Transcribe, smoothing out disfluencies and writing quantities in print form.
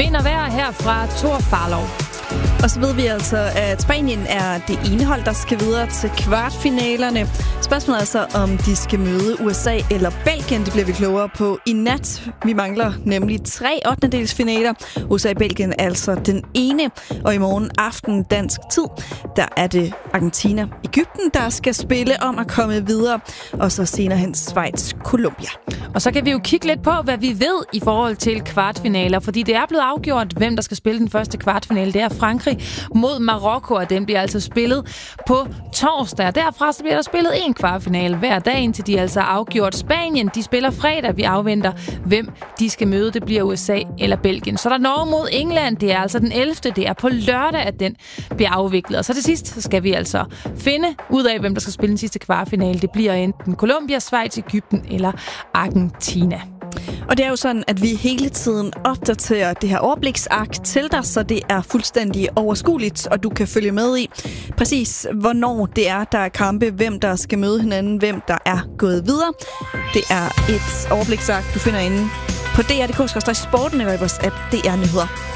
Vind og vejr her fra Thor Farlov. Og så ved vi altså, at Spanien er det ene hold, der skal videre til kvartfinalerne. Spørgsmålet er så, om de skal møde USA eller Belgien. Det bliver vi klogere på i nat. Vi mangler nemlig 3 8-delsfinaler. USA-Belgien er altså den ene. Og i morgen aften dansk tid, der er det Argentina-Egypten, der skal spille om at komme videre. Og så senere hen Schweiz-Colombia. Og så kan vi jo kigge lidt på, hvad vi ved i forhold til kvartfinaler. Fordi det er blevet afgjort, hvem der skal spille den første kvartfinale. Det er Frankrig mod Marokko, og den bliver altså spillet på torsdag. Derfra så bliver der spillet en kvartfinale hver dag, indtil de altså er afgjort. Spanien, de spiller fredag. Vi afventer, hvem de skal møde. Det bliver USA eller Belgien. Så der er Norge mod England. Det er altså den 11. Det er på lørdag, at den bliver afviklet. Og så til sidst, så skal vi altså finde ud af, hvem der skal spille den sidste kvartfinale. Det bliver enten Colombia, Schweiz, Egypten eller Argentina. Og det er jo sådan, at vi hele tiden opdaterer det her overbliksark til dig, så det er fuldstændig overskueligt, og du kan følge med i præcis, hvornår det er, der er kampe, hvem der skal møde hinanden, hvem der er gået videre. Det er et overbliksark, du finder inde på DR.dk/sporten eller i vores app DR Nyheder.